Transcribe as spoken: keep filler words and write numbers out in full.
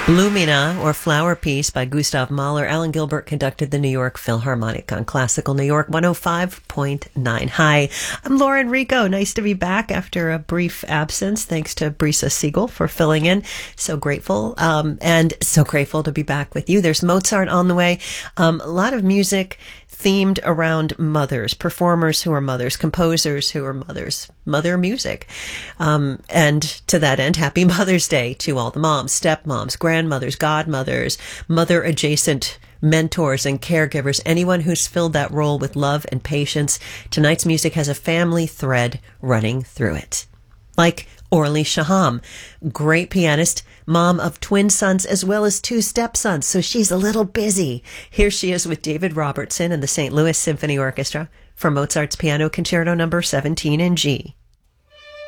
Blumina, or Flower Piece by Gustav Mahler. Alan Gilbert conducted the New York Philharmonic on Classical New York one oh five point nine. Hi, I'm Lauren Rico. Nice to be back after a brief absence. Thanks to Brisa Siegel for filling in. So grateful, um, and so grateful to be back with you. There's Mozart on the way. Um, a lot of music themed around mothers, performers who are mothers, composers who are mothers, mother music. Um, and to that end, happy Mother's Day to all the moms, stepmoms, grandmothers, godmothers, mother adjacent mentors and caregivers, anyone who's filled that role with love and patience. Tonight's music has a family thread running through it. Like Orly Shaham, great pianist, mom of twin sons as well as two stepsons, so she's a little busy. Here she is with David Robertson and the Saint Louis Symphony Orchestra for Mozart's Piano Concerto number seventeen in G.